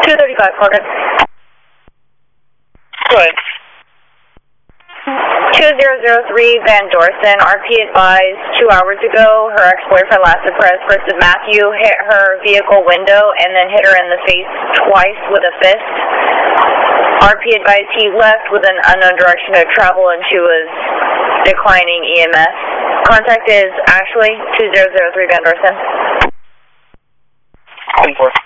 235, Corgan. Go ahead. 2003 Van Dorsen, RP advised 2 hours ago her ex-boyfriend last suppressed versus Matthew hit her vehicle window and then hit her in the face twice with a fist. RP advised he left with an unknown direction of travel and she was declining EMS. Contact is Ashley, 2003 Van Dorsen. 10-4.